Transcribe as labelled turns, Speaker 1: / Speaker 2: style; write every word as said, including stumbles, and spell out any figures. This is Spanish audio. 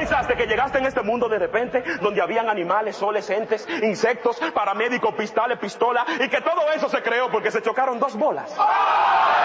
Speaker 1: pensaste que llegaste en este mundo de repente, donde habían animales, soles, entes, insectos, paramédicos, pistales, pistolas, y que todo eso se creó porque se chocaron dos bolas?